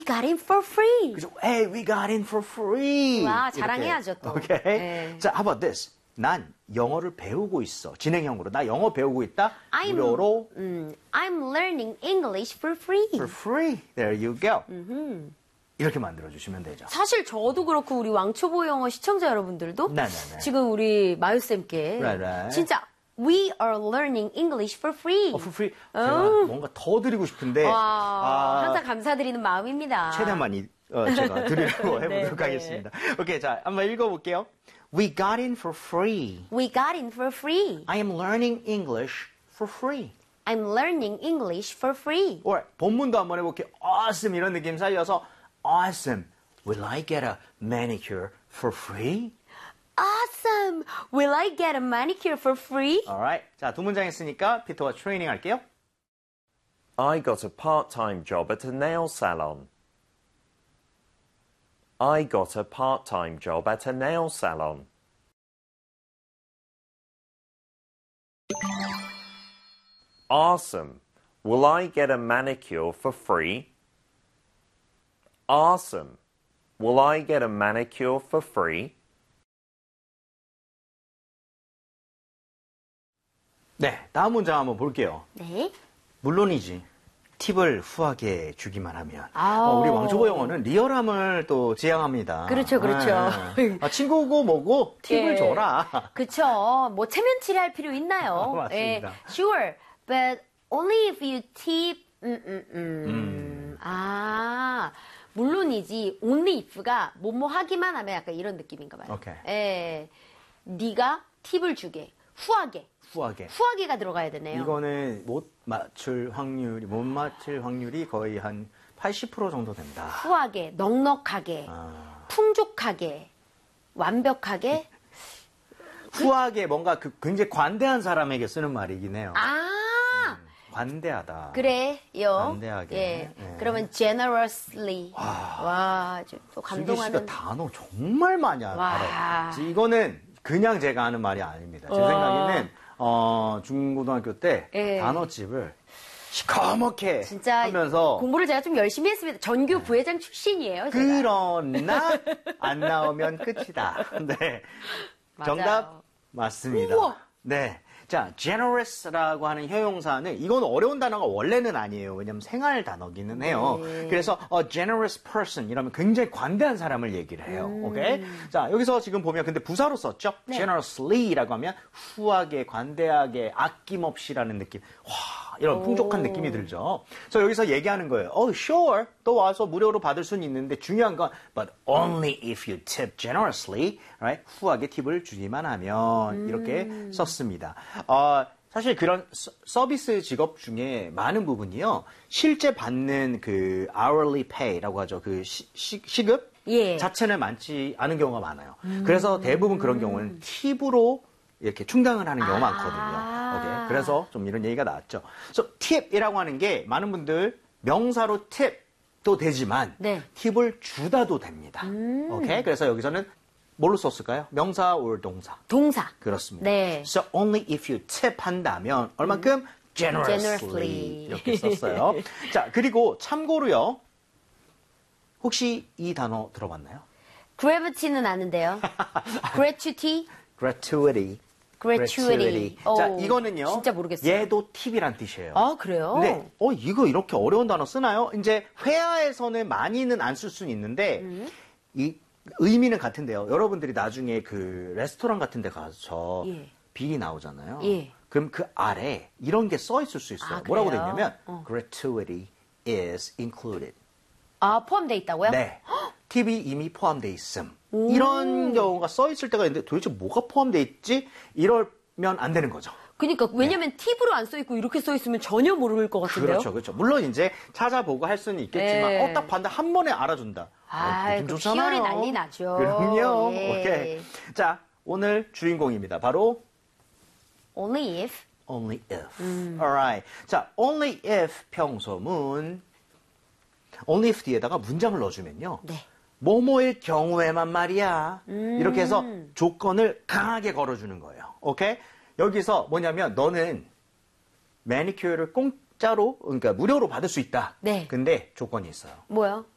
got in for free. 그죠? Hey, we got in for free. 와, 자랑해야죠, 또. 오케이. 네. 자, how about this? 난 영어를 배우고 있어. 진행형으로. 나 영어 배우고 있다. 무료로. I'm learning English for free. For free. There you go. 이렇게 만들어주시면 되죠. 사실 저도 그렇고 우리 왕초보 영어 시청자 여러분들도 네네네. 지금 우리 마유쌤께 Right. 진짜 We are learning English for free. For free. 제가 뭔가 더 드리고 싶은데 항상 감사드리는 마음입니다. 최대한 많이 제가 드리려고 해보도록 네. 하겠습니다. 오케이, 자, 한번 읽어볼게요. We got in for free. We got in for free. I am learning English for free. I'm learning English for free. or 본문도 한번 해볼게요. Awesome 이런 느낌 살려서 Awesome. Will I get a manicure for free? Awesome! Will I get a manicure for free? Alright. 자, 두 문장 했으니까 피터와 트레이닝 할게요. I got a part-time job at a nail salon. I got a part-time job at a nail salon. Awesome. Will I get a manicure for free? Awesome. Will I get a manicure for free? 네, 다음 문장 한번 볼게요. 네. 물론이지. 팁을 후하게 주기만 하면. 아우. 우리 왕초보 영어는 리얼함을 또 지향합니다. 그렇죠. 네. 친구고 뭐고 팁을 예. 줘라. 그쵸. 뭐 체면치레 할 필요 있나요? 맞습니다. Sure, but only if you tip. 물론이지. Only if가 뭐뭐 하기만 하면 약간 이런 느낌인가 봐요. 오케이. 예. 네가 팁을 주게. 후하게. 후하게. 후하게가 들어가야 되네요. 이거는 못 맞출 확률이 거의 한 80% 정도 된다. 후하게, 넉넉하게, 풍족하게, 완벽하게. 후하게 뭔가 굉장히 관대한 사람에게 쓰는 말이긴 해요. 관대하다. 그래요. 관대하게. 예. 네. 그러면 generously. 와, 또 슬기 씨가 감동하는. 단어 정말 많이 와. 알아요. 이거는 그냥 제가 하는 말이 아닙니다. 제 와. 생각에는 중고등학교 때 예. 단어집을 시커멓게 진짜 하면서 공부를 제가 좀 열심히 했습니다. 전교 부회장 출신이에요. 제가. 그러나 안 나오면 끝이다. 네. 맞아요. 정답 맞습니다. 우와. 네. 자, generous라고 하는 형용사는 이건 어려운 단어가 원래는 아니에요. 왜냐면 생활 단어기는 해요. 네. 그래서 a generous person 이러면 굉장히 관대한 사람을 얘기를 해요. 오케이? 자, 여기서 지금 보면 근데 부사로 썼죠? 네. generously라고 하면 후하게, 관대하게, 아낌없이라는 느낌. 와, 이런 풍족한 느낌이 들죠. 그래서 여기서 얘기하는 거예요. Sure. 또 와서 무료로 받을 수는 있는데 중요한 건 but only if you tip generously. Right? 후하게 팁을 주기만 하면 이렇게 썼습니다. 사실 그런 서비스 직업 중에 많은 부분이요. 실제 받는 그 hourly pay라고 하죠. 그 시급 예. 자체는 많지 않은 경우가 많아요. 그래서 대부분 그런 경우는 팁으로 이렇게 충당을 하는 경우가 많거든요. 오케이. 그래서 좀 이런 얘기가 나왔죠. 그래서 팁이라고 하는 게 많은 분들 명사로 팁도 되지만 네. 팁을 주다도 됩니다. 오케이. 그래서 여기서는 뭘로 썼을까요? 명사 or 동사? 동사. 그렇습니다. 네. So only if you tip 한다면 얼만큼? generously. 이렇게 썼어요. 자, 그리고 참고로요. 혹시 이 단어 들어봤나요? gravity는 아는데요. gratuity. gratuity. gratuity. 자, 이거는요. 진짜 모르겠어요. 얘도 팁이란 뜻이에요. 아, 그래요? 네. 이거 이렇게 어려운 단어 쓰나요? 이제 회화에서는 많이는 안 쓸 수는 있는데 이 의미는 같은데요. 여러분들이 나중에 그 레스토랑 같은 데 가서 예. 비리 나오잖아요. 예. 그럼 그 아래 이런 게 써 있을 수 있어요. 아, 뭐라고 돼 그래요? 있냐면 gratuity is included. 포함되어 있다고요? 네. 팁이 이미 포함되어 있음. 이런 경우가 써 있을 때가 있는데 도대체 뭐가 포함되어 있지? 이러면 안 되는 거죠. 그러니까 왜냐면 팁으로 안 써 있고 이렇게 써 있으면 전혀 모를 것 같은데요. 그렇죠. 물론 이제 찾아보고 할 수는 있겠지만 네. 딱 봤는데 한 번에 알아준다. 그 좋잖아요. 피열이 난리 나죠. 그럼요. 예. 오케이. 자, 오늘 주인공입니다. 바로 only if. only if. Alright. 자, only if 평소문. only if 뒤에다가 문장을 넣어주면요. 네. 뭐뭐일 경우에만 말이야. 이렇게 해서 조건을 강하게 걸어주는 거예요. 오케이? 여기서 뭐냐면 너는 매니큐어를 공짜로, 그러니까 무료로 받을 수 있다. 네. 근데 조건이 있어요. 뭐요?